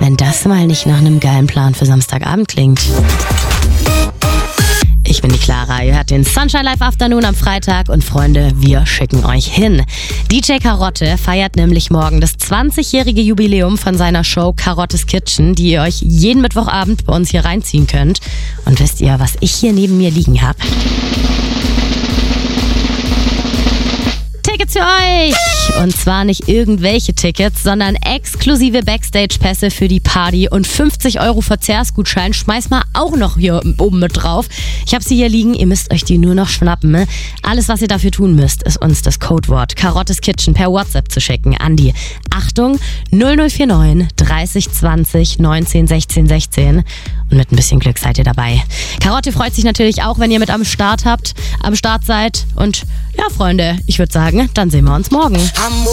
Wenn das mal nicht nach einem geilen Plan für Samstagabend klingt. Ich bin die Clara, ihr hört den Sunshine Live Afternoon am Freitag und Freunde, wir schicken euch hin. DJ Karotte feiert nämlich morgen das 20-jährige Jubiläum von seiner Show Karottes Kitchen, die ihr euch jeden Mittwochabend bei uns hier reinziehen könnt. Und wisst ihr, was ich hier neben mir liegen habe? Tickets für euch! Und zwar nicht irgendwelche Tickets, sondern exklusive Backstage-Pässe für die Party und 50 € Verzehrsgutschein. Schmeiß mal auch noch hier oben mit drauf. Ich habe sie hier liegen, ihr müsst euch die nur noch schnappen. Ne? Alles, was ihr dafür tun müsst, ist uns das Codewort Karottes Kitchen per WhatsApp zu schicken an die, Achtung, 0049 30 20 19 16 16. Und mit ein bisschen Glück seid ihr dabei. Karotte freut sich natürlich auch, wenn ihr mit am Start seid. Und ja, Freunde, ich würde sagen, dann sehen wir uns morgen.